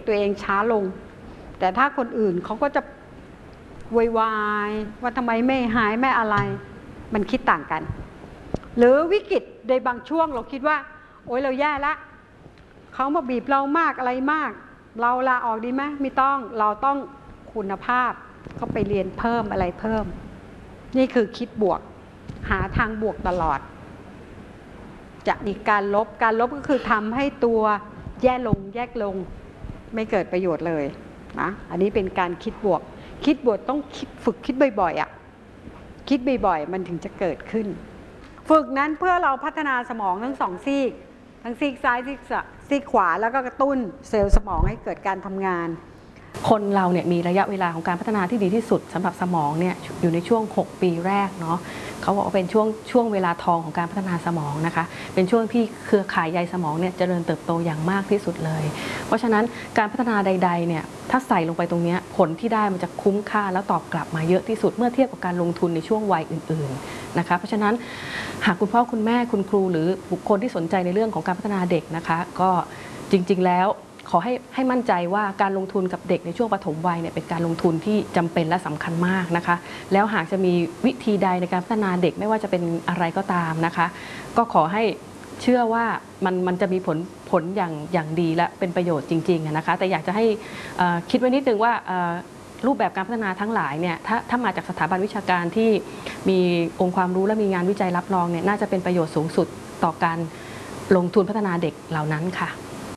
ตัวเองช้าลงแต่ถ้าคนอื่นเขาก็จะวายว่าทำไมไม่หายไม่อะไรมันคิดต่างกันหรือวิกฤตในบางช่วงเราคิดว่าโอ๊ยเราแย่ละเขามาบีบเรามากอะไรมากเราลาออกดีไหมไม่ต้องเราต้องคุณภาพเขาไปเรียนเพิ่มอะไรเพิ่มนี่คือคิดบวกหาทางบวกตลอดจะมีการลบก็คือทำให้ตัวแย่ลงแยกลงไม่เกิดประโยชน์เลยนะอันนี้เป็นการคิดบวกต้องฝึกคิดบ่อยๆคิดบ่อยๆมันถึงจะเกิดขึ้นฝึกนั้นเพื่อเราพัฒนาสมองทั้งสองซีกทั้งซีกซ้ายซีกขวาแล้วก็กระตุ้นเซลล์สมองให้เกิดการทำงานคนเราเนี่ยมีระยะเวลาของการพัฒนาที่ดีที่สุดสำหรับสมองเนี่ยอยู่ในช่วง6 ปีแรกเนาะเขาบอกว่าเป็นช่วงเวลาทองของการพัฒนาสมองนะคะเป็นช่วงที่เครือข่ายใยสมองเนี่ยเจริญเติบโตอย่างมากที่สุดเลยเพราะฉะนั้นการพัฒนาใดๆเนี่ยถ้าใส่ลงไปตรงนี้ผลที่ได้มันจะคุ้มค่าแล้วตอบกลับมาเยอะที่สุดเมื่อเทียบกับการลงทุนในช่วงวัยอื่นๆนะคะเพราะฉะนั้นหากคุณพ่อคุณแม่คุณครูหรือบุคคลที่สนใจในเรื่องของการพัฒนาเด็กนะคะก็จริงๆแล้วขอให้มั่นใจว่าการลงทุนกับเด็กในช่วงปฐมวัยเนี่ยเป็นการลงทุนที่จำเป็นและสำคัญมากนะคะแล้วหากจะมีวิธีใดในการพัฒนาเด็กไม่ว่าจะเป็นอะไรก็ตามนะคะก็ขอให้เชื่อว่ามันจะมีผลอย่างดีและเป็นประโยชน์จริงๆนะคะแต่อยากจะให้คิดไว้นิดนึงว่ารูปแบบการพัฒนาทั้งหลายเนี่ยถ้ามาจากสถาบันวิชาการที่มีองค์ความรู้และมีงานวิจัยรับรองเนี่ยน่าจะเป็นประโยชน์สูงสุดต่อการลงทุนพัฒนาเด็กเหล่านั้นค่ะ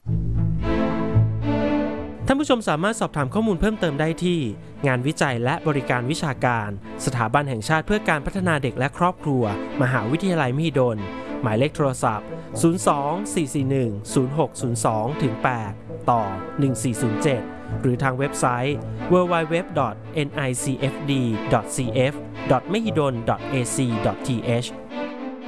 ท่านผู้ชมสามารถสอบถามข้อมูลเพิ่มเติมได้ที่งานวิจัยและบริการวิชาการสถาบันแห่งชาติเพื่อการพัฒนาเด็กและครอบครัวมหาวิทยาลัยมหิดลหมายเลขโทรศัพท์02-441-0602-8ต่อ1407หรือทางเว็บไซต์ www.nicfd.cf.mehidol.ac.th